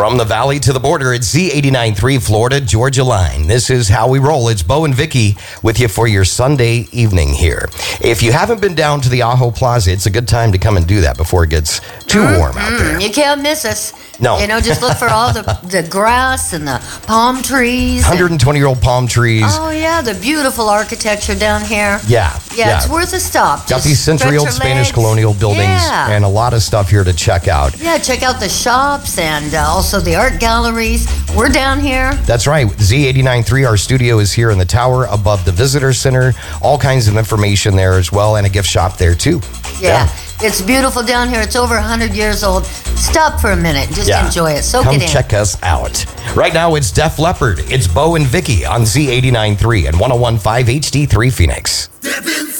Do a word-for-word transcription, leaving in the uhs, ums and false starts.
From the valley to the border, it's Z eighty-nine point three Florida Georgia line. This is how we roll. It's Bo and Vicky with you for your Sunday evening here. If you haven't been down to the Ajo Plaza, it's a good time to come and do that before it gets too mm, warm out mm, there. You can't miss us. No. You know, just look for all the, the grass and the palm trees. one hundred twenty-year-old palm trees. Oh, yeah, the beautiful architecture down here. Yeah. Yeah, yeah. It's worth a stop. Got Just these century-old Spanish legs. colonial buildings yeah. and a lot of stuff here to check out. Yeah, check out the shops and uh, also the art galleries. We're down here. That's right. Z eighty-nine point three, our studio is here in the tower above the visitor center. All kinds of information there as well, and a gift shop there too. Yeah. yeah. It's beautiful down here. It's over one hundred years old. Stop for a minute. Just yeah. enjoy it. Soak Come it in. check us out. Right now, it's Def Leppard. It's Bo and Vicky on Z eighty-nine point three and one oh one point five H D three Phoenix.